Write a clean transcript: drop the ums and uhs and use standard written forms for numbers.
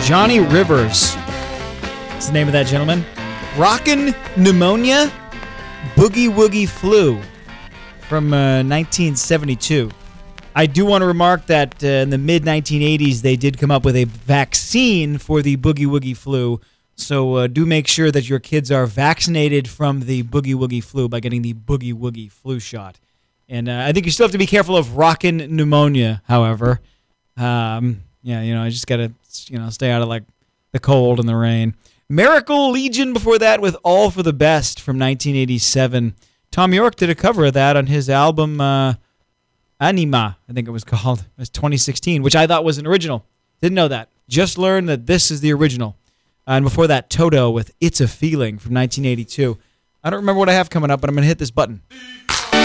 Johnny Rivers. What's the name of that gentleman? Rockin' Pneumonia, Boogie Woogie Flu from 1972. I do want to remark that in the mid-1980s, they did come up with a vaccine for the Boogie Woogie Flu. So do make sure that your kids are vaccinated from the Boogie Woogie Flu by getting the Boogie Woogie Flu shot. And I think you still have to be careful of rockin' pneumonia, however. I just got to, stay out of, like, the cold and the rain. Miracle Legion before that with All for the Best from 1987. Tom York did a cover of that on his album Anima, I think it was called. It was 2016, which I thought was an original. Didn't know that. Just learned that this is the original. And before that, Toto with It's a Feeling from 1982. I don't remember what I have coming up, but I'm going to hit this button.